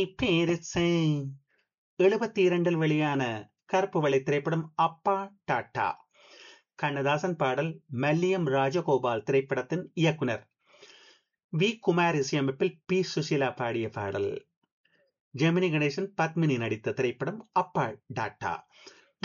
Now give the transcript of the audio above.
பேரிசை 72 வெளியான கருப்பு வெள்ளை திரைப்படம் அப்பா டாட்டா. கண்ணதாசன் பாடல். மல்லியம் ராஜகோபால் திரைப்படத்தின் இயக்குனர். வி குமார் இசையமைப்பில் பி சுசீலா பாடிய பாடல். ஜெமினி கணேசன், பத்மினி நடித்த திரைப்படம் அப்பா டாட்டா.